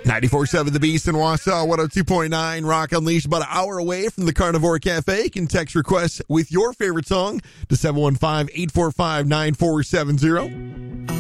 94.7 The Beast in Wausau, 102.9 Rock Unleashed, about an hour away from the Carnivore Cafe. You can text requests with your favorite song to 715-845-9470.